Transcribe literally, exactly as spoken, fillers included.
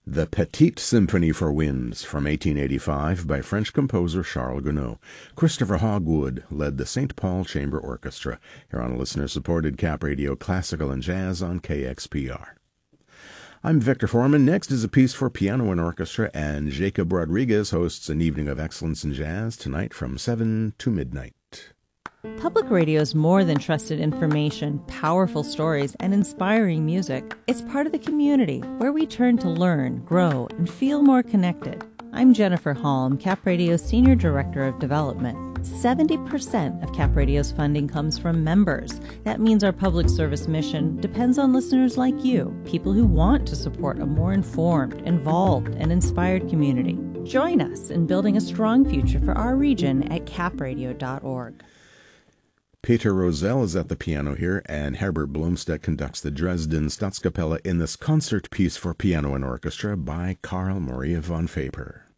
The Petite Symphony for Winds from eighteen eighty-five by French composer Charles Gounod. Christopher Hogwood led the Saint Paul Chamber Orchestra here on listener-supported Cap Radio Classical and Jazz on K X P R. I'm Victor Foreman. Next is a piece for piano and orchestra, and Jacob Rodriguez hosts an evening of excellence in jazz tonight from seven to midnight. Public radio is more than trusted information, powerful stories, and inspiring music. It's part of the community where we turn to learn, grow, and feel more connected. I'm Jennifer Halm, Cap Radio's Senior Director of Development. seventy percent of Cap Radio's funding comes from members. That means our public service mission depends on listeners like you, people who want to support a more informed, involved, and inspired community. Join us in building a strong future for our region at cap radio dot org. Peter Rosell is at the piano here, and Herbert Blomstedt conducts the Dresden Staatskapelle in this concert piece for piano and orchestra by Carl Maria von Faber.